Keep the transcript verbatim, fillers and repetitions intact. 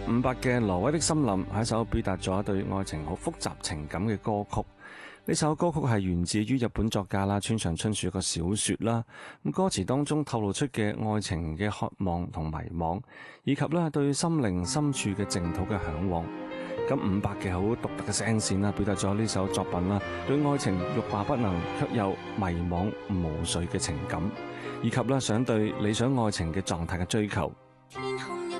伍佰嘅《挪威的森林》係一首表達咗對愛情好複雜情感嘅歌曲。呢首歌曲係源自於日本作家啦村上春樹一個小說啦。咁歌詞當中透露出嘅愛情嘅渴望同迷惘，以及咧對心靈深處嘅淨土嘅嚮往。咁伍佰嘅好獨特嘅聲線啦，表達咗呢首作品啦對愛情欲罷不能，卻又迷惘無遂嘅情感，以及咧想對理想愛情嘅狀態嘅追求。